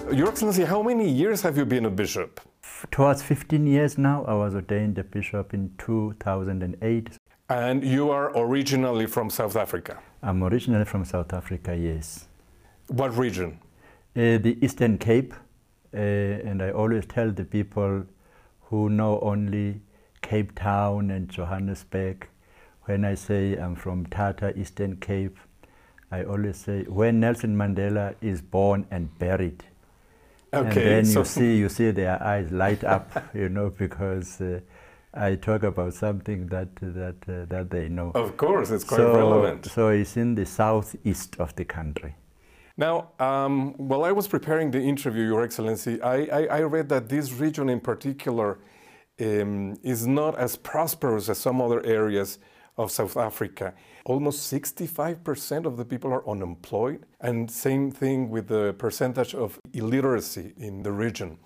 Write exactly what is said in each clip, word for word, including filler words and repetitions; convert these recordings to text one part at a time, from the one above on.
Your Excellency, how many years have you been a bishop? Towards fifteen years now. I was ordained a bishop in two thousand eight. And you are originally from South Africa? I'm originally from South Africa, yes. What region? Uh, the Eastern Cape. Uh, and I always tell the people who know only Cape Town and Johannesburg, when I say I'm from Tata, Eastern Cape, I always say where Nelson Mandela is born and buried. Okay, and then so you see, you see their eyes light up, you know, because uh, I talk about something that that uh, that they know. Of course, it's quite so, relevant. So it's in the southeast of the country. Now, um, while I was preparing the interview, Your Excellency, I, I, I read that this region in particular um, is not as prosperous as some other areas of South Africa. Almost sixty-five percent of the people are unemployed, and same thing with the percentage of illiteracy in the region.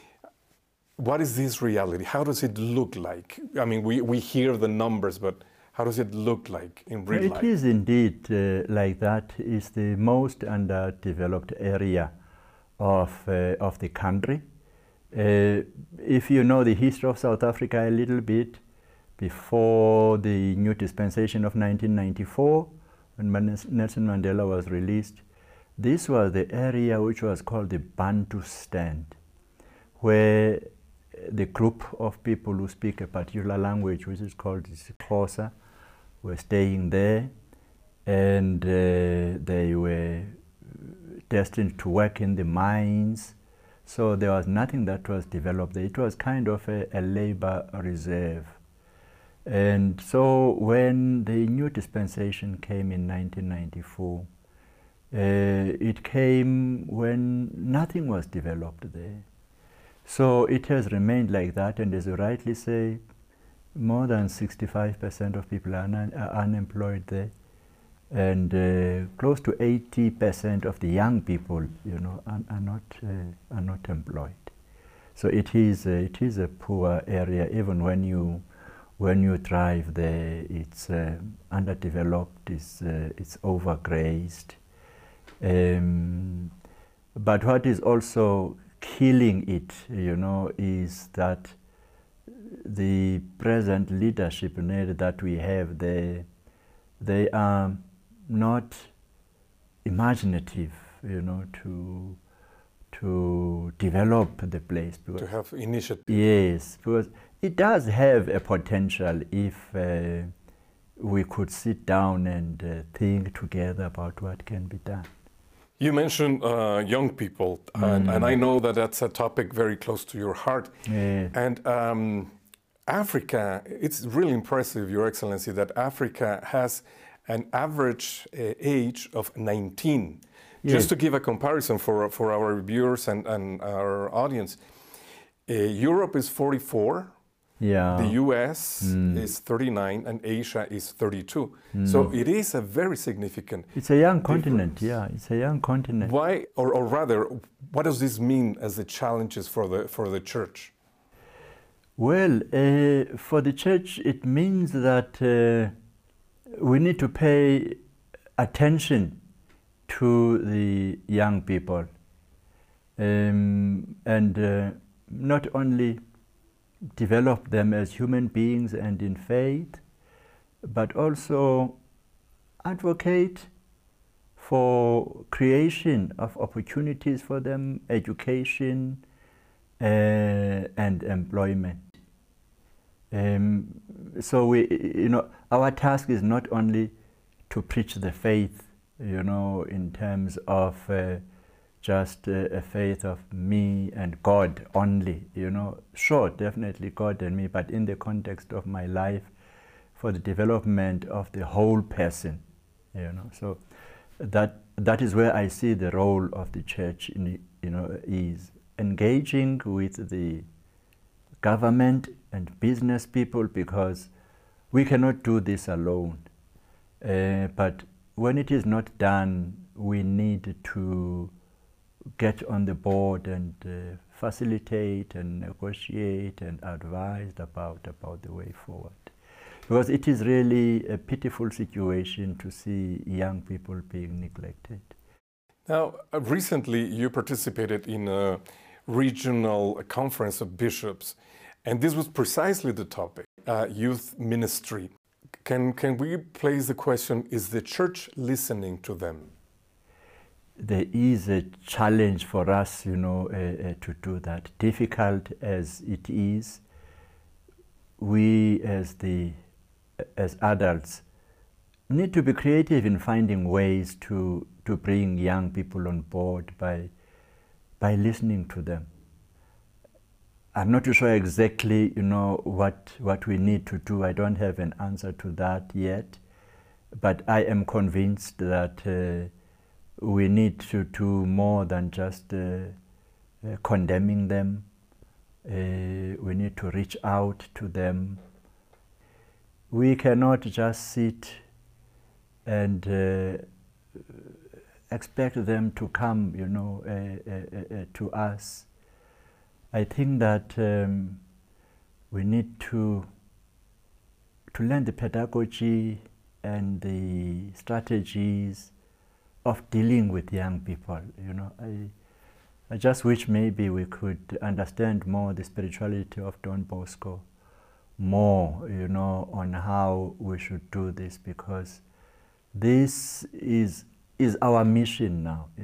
What is this reality? How does it look like? I mean, we, we hear the numbers, but how does it look like in real life? It is indeed uh, like that. It's the most underdeveloped area of, uh, of the country. Uh, if you know the history of South Africa a little bit, before the new dispensation of nineteen ninety-four, when Nelson Mandela was released, this was the area which was called the Bantustan, where the group of people who speak a particular language, which is called Xhosa, were staying there, and uh, they were destined to work in the mines. So there was nothing that was developed there. It was kind of a, a labor reserve. And so when the new dispensation came in nineteen ninety-four, uh, it came when nothing was developed there. So it has remained like that, and as you rightly say, more than sixty-five percent of people are, un are unemployed there, and uh, close to eighty percent of the young people, you know, are, are not uh, are not employed. So it is uh, it is a poor area. Even when you when you drive there, it's uh, underdeveloped. It's uh, it's overgrazed. Um, but what is also killing it, you know, is that the present leadership that we have, they, they are not imaginative, you know, to, to develop the place. To have initiative. Yes, because it does have a potential if uh, we could sit down and uh, think together about what can be done. You mentioned uh, young people, mm. and, and I know that that's a topic very close to your heart. Yeah. And um, Africa, it's really impressive, Your Excellency, that Africa has an average uh, age of nineteen. Yes. Just to give a comparison for, for our viewers and, and our audience, uh, Europe is forty-four. Yeah. The U S mm. is thirty-nine and Asia is thirty-two. Mm. So it is a very significant It's a young difference. continent, yeah, it's a young continent. Why, or, or rather, what does this mean as the challenges for the, for the church? Well, uh, for the church, it means that uh, we need to pay attention to the young people. Um, and uh, not only develop them as human beings and in faith, but also advocate for creation of opportunities for them, education uh, and employment. Um, so we, you know, our task is not only to preach the faith, you know, in terms of uh, just uh, a faith of me and God only, you know. Sure, definitely God and me, but in the context of my life, for the development of the whole person, you know. So that that is where I see the role of the church, in, you know, is engaging with the government and business people, because we cannot do this alone. Uh, but when it is not done, we need to get on the board and uh, facilitate and negotiate and advise about, about the way forward. Because it is really a pitiful situation to see young people being neglected. Now, uh, recently you participated in a regional conference of bishops, and this was precisely the topic, uh, youth ministry. Can, can we place the question, is the church listening to them? There is a challenge for us, you know, uh, uh, to do that. Difficult as it is, we as the as adults need to be creative in finding ways to to bring young people on board by by listening to them. I'm not too sure exactly, you know, what what we need to do. I don't have an answer to that yet, but I am convinced that uh, we need to do more than just uh, uh, condemning them. Uh, we need to reach out to them. We cannot just sit and uh, expect them to come, you know, uh, uh, uh, to us. I think that um, we need to to learn the pedagogy and the strategies of dealing with young people. You know, I I just wish maybe we could understand more the spirituality of Don Bosco, more, you know, on how we should do this, because this is is our mission now.